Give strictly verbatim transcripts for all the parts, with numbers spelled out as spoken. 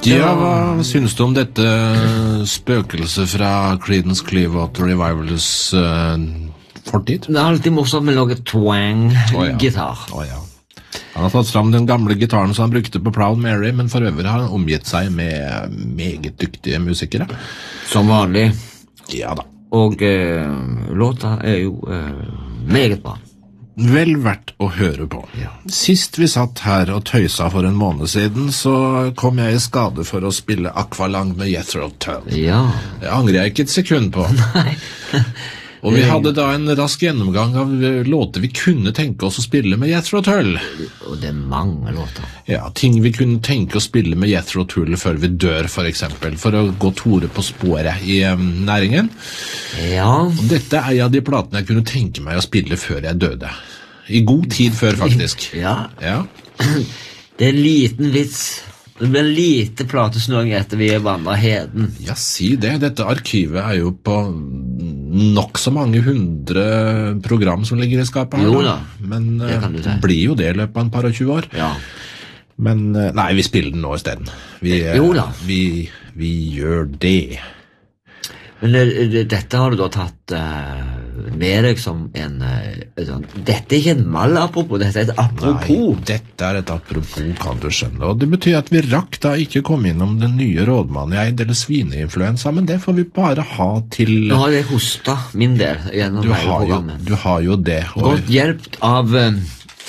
Ja, hva synes du om dette spøkelset fra Creedence Clearwater Revivals uh, fortid? Det er alltid morsomt med noe twang-gitar. Å, ja. Å, ja. Han har tatt fram den gamle gitaren som han brukte på Proud Mary, men for øvrig har han omgitt seg med meget dyktige musikere. Som vanlig. Ja da. Og uh, låta er jo uh, meget bra. Vel verdt å høre på. Ja. Sist vi satt her og tøysa for en måned siden, så kom jeg i skade for å spille Aqualung med Jethro Tull. Ja. Det angrer jeg ikke et sekund på. Nei. Og vi hadde da en rask gjennomgang av låter vi kunne tenke oss å spille med Jethro Tull. Og det er mange låter. Ja, ting vi kunne tenke å spille med Jethro Tull før vi dør, for eksempel, for å gå Tore på sporet i um, næringen. Ja. Og dette er av de platene jeg kunne tenke meg å spille før jeg døde. I god tid før, faktisk. Ja. Ja. Det er en liten vits. Det blir lite platesnøring etter vi er vandret heden. Ja, si det. Dette arkivet er jo på nok så mange hundre program som ligger i skapet her. Jo da, men det kan du si. Blir jo det i løpet av en par og tjue år. Ja. Men nei, vi spiller den nå i stedet. Vi, jo da. Vi, vi gjør det. Men det, det, dette har du da tatt uh, med deg som en uh, sånn, dette er ikke en mal apropos, dette er et apropos. Nei, dette er et apropos, kan du skjønne. Og det betyr at vi rakk da ikke komme innom den nye rådmannen i Eid eller svineinfluensa, men det får vi bare ha til... Nå har jeg hostet min del gjennom du hele programmet. Jo, du har jo det. Og... Godt hjelpt av uh,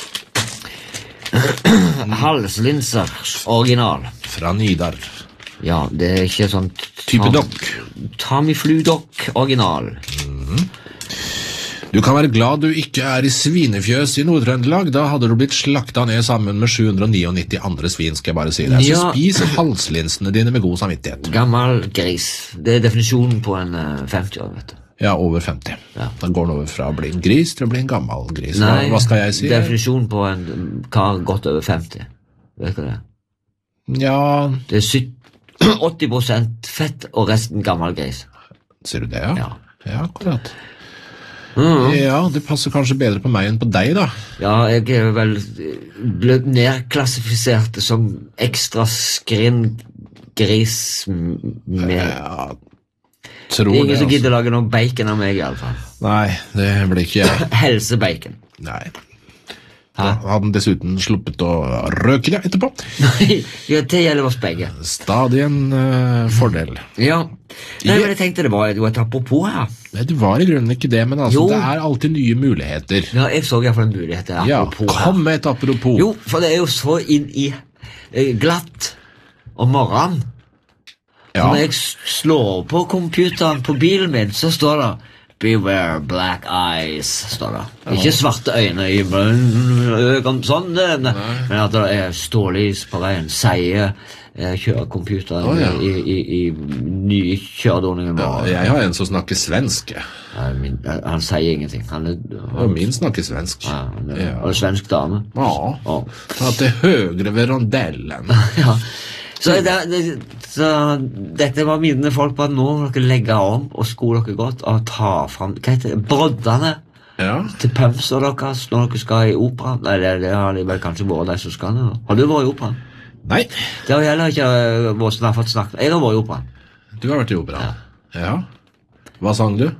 halslinser original. Fra Nidar. Ja, det er ikke sånn... Type dokk. Tamiflu-dokk original. Mm-hmm. Du kan være glad du ikke er i svinefjøs i Nord-Trøndelag. Da hadde du blitt slakta ned sammen med sju hundre nittini andre svin, skal jeg bare si deg. Så ja. Spis halslinsene dine med god samvittighet. Gammel gris. Det er definisjonen på en uh, femti år, vet du. Ja, over femti. Ja. Da går den over fra å bli en gris til å bli en gammel gris. Nei, hva, hva skal jeg si? Definisjonen på en kar godt over femti. Vet du det? Ja... Det er sytti åtti prosent fett og resten gammel gris. Ser du det, ja? Ja, ja akkurat. Mm. Ja, det passer kanskje bedre på meg enn på deg, da. Ja, jeg er vel blitt nedklassifisert som ekstra skrinn gris med... Ja, tror det er ingen det, som altså. gidder lage noe bacon av meg, i alle fall. Nei, det blir ikke jeg. Helsebacon. Nei. Da hadde han dessuten sluppet å røke det etterpå. Nei, ja, det gjelder oss begge. Stadig en uh, fordel. Ja, nei, men jeg tenkte det var, det var et apropos her. Nei, det var i grunnen ikke det, men altså, Jo. det er alltid nye muligheter. Ja, jeg så i hvert fall en mulighet til Ja, apropos her. kom med et apropos. Jo, for det er jo så inn i eh, glatt om morgenen. Ja. Når jeg s- slår på computeren på bilen min, så står det Beware black eyes, står det. Ikke svarte øyne i øyne, sånn, det, ne, men at det er stålys på veien, sier eh, kjørecomputeren Å, ja. i, i, i nye kjøreordningen. Ja, jeg har en som snakker svensk. Ja, min, han sier ingenting. Han er, Og han, min snakker svensk. ja, han er, Ja. han er svensk dame. Ja, Ja. ta til høyre ved rondellen. Ja. Så, det, det, så dette var mine folk på at nå må dere legge om og sko dere godt og ta frem, hva heter det, broddene Ja. til pømser deres når dere skal i opera. Nei, det, det har de vel kanskje vært de som skal nå. Har du vært i opera? Nei, Det har heller ikke uh, vår som har fått snakket. Jeg har vært i opera. du har vært i opera. Ja. Hva sang du?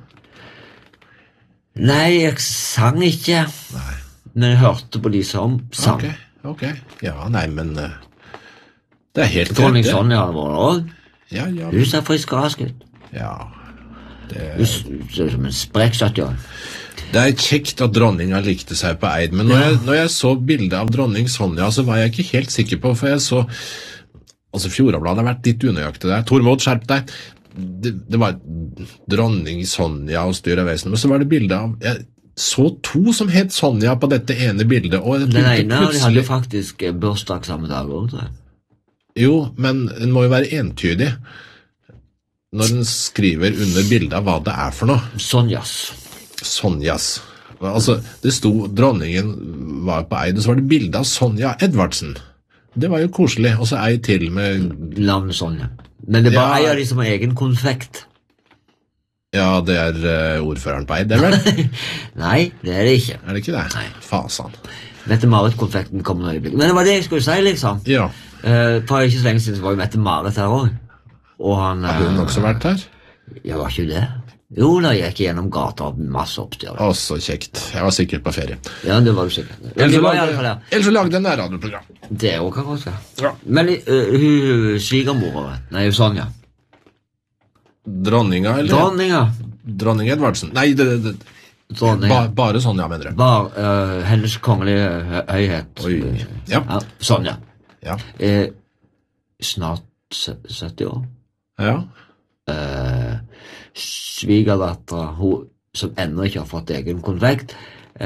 Nei, jeg sang ikke, Nei. men jeg hørte på de som sang. Ok, ok. Ja, nei, men uh, det er helt Dronning greit, det. Sonja har vært også. Ja, ja. Hun ser frisk og rask ut. Ja. Det, Hun s- ser ut som en sprekk sytti-åring. det er kjekt at dronninga likte seg på Eid, men når, Ja. jeg, når jeg så bildet av dronning Sonja, så var jeg ikke helt sikker på, for jeg så, altså Fjordabladet har vært litt unøyaktig der. Tormod, skjerp deg. Det, det var dronning Sonja og styr og vesen, men så var det bildet av, jeg så to som het Sonja på dette ene bildet, og jeg Den begynte ene de hadde plutselig... jo faktisk eh, bursdag samme dag også, tror jeg. Jo, men den må jo være entydig når den skriver under bildet av hva det er for noe. Sonjas. Sonjas. Altså, det sto dronningen var på Eid, og så var det bilde av Sonja Edvardsen. Det var jo koselig, og så ei til med... Navnet Sonja. Men det er bare Ja. en av de som har egen konfekt. Ja, det er uh, ordføreren på Eid, det er vel? Nei, det er det ikke. Er det ikke det? Nei. Fasan. Mette-Marit-konfekten kommer nå i øyeblikk. Men det var det jeg skulle si, liksom. Ja. Eh, for ikke så lenge siden så var jo Mette-Marit her også. Og han... Har hun også vært her? Ja, var ikke det? Jo, da jeg gikk gjennom gata og masse oppstyr. Å, så kjekt. Jeg var sikkert på ferie. Ja, det var du sikkert. Ellers Det så var i alle fall lagde, der. ellers så lagde jeg en radioprogram. Det også kan godt være. Ja. Men uh, hun svigermor, nei, Sonja. Dronninga, eller? Dronninga. Dronning Edvardsen. Nei, det, det, Dronninga. ba, bare Sonja, mener du? Bare uh, hennes kongelige hø- høyhet. Oi. Ja. Ja, Sonja. Ja. Eh, snart sø- sytti år. Ja. Eh, Svigerdattera, hun som ennå ikke har fått egen konfekt,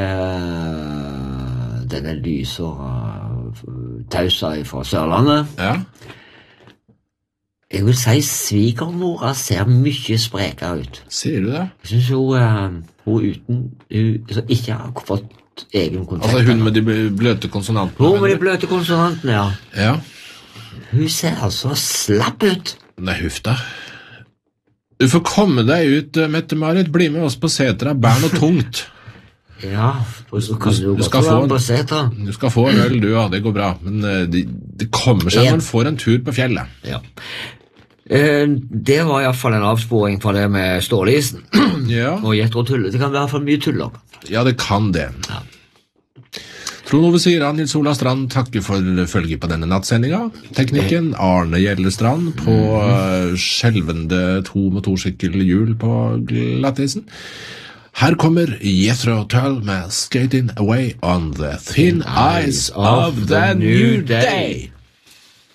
eh, denne lysere tausa fra Sørlandet. Ja. Jeg vil si svigermora ser mye sprekere ut. Sier du det? Jeg synes hun, eh, hun uten, hun som ikke har fått egen konfekt. Altså hun med de bløte konsonantene? Hun med mener de du? bløte konsonantene, ja. Ja. Hun ser altså slapp ut. Nei, huff da. Du får komme deg ut, Mette-Marit. Bli med oss på setra, bær noe tungt. Ja, og så kan du, Du godt skal få være en- på setra. Du skal få en øl, du, ja, det går bra. Men eh, det de kommer seg En. når man får en tur på fjellet. Ja. Eh, det var i hvert fall en avsporing fra det med stålisen. Ja, Og gjetter og tuller. Det kan være i hvert fall mye tull også. ja det kan det. Ja. Trond Ove Sira, Nils Ola Strand takker for følget på denne nattsendinga. Teknikken Arne Gjellestrand på uh, skjelvende to motorsykkelhjul på glattisen. Her kommer Jethro Tull med Skating Away on the Thin Ice of the New Day.